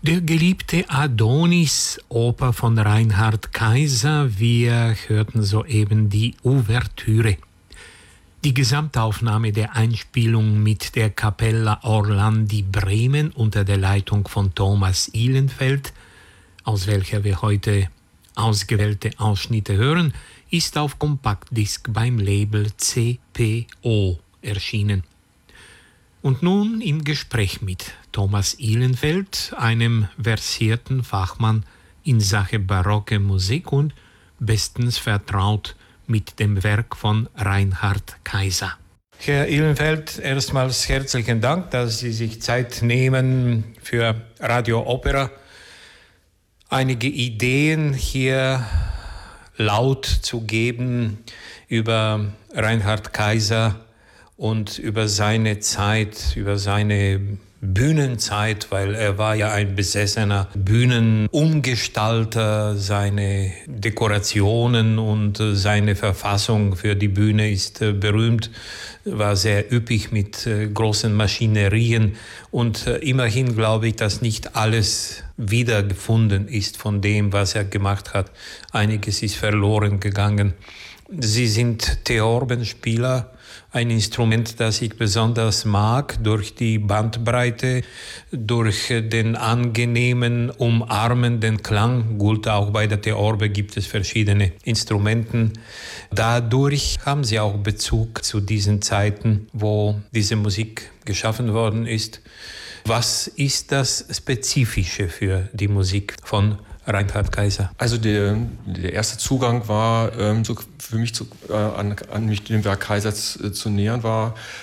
Der geliebte Adonis, Oper von Reinhard Kaiser. Wir hörten soeben die Ouvertüre. Die Gesamtaufnahme der Einspielung mit der Cappella Orlandi Bremen unter der Leitung von Thomas Ihlenfeld, aus welcher wir heute ausgewählte Ausschnitte hören, ist auf Kompaktdisk beim Label CPO erschienen. Und nun im Gespräch mit Thomas Ihlenfeld, einem versierten Fachmann in Sache barocke Musik und bestens vertraut mit dem Werk von Reinhard Kaiser. Herr Ihlenfeld, erstmals herzlichen Dank, dass Sie sich Zeit nehmen für Radio Opera. Einige Ideen hier laut zu geben über Reinhard Kaiser und über seine Zeit, über seine Bühnenzeit, weil er war ja ein besessener Bühnenumgestalter. Seine Dekorationen und seine Verfassung für die Bühne ist berühmt, war sehr üppig mit großen Maschinerien. Und immerhin glaube ich, dass nicht alles wiedergefunden ist von dem, was er gemacht hat. Einiges ist verloren gegangen. Sie sind Theorbenspieler, ein Instrument, das ich besonders mag, durch die Bandbreite, durch den angenehmen, umarmenden Klang. Gut, auch bei der Theorbe gibt es verschiedene Instrumenten. Dadurch haben sie auch Bezug zu diesen Zeiten, wo diese Musik geschaffen worden ist. Was ist das Spezifische für die Musik von Reinhard Kaiser? Also der erste Zugang war für mich an mich dem Werk Kaisers zu nähern, war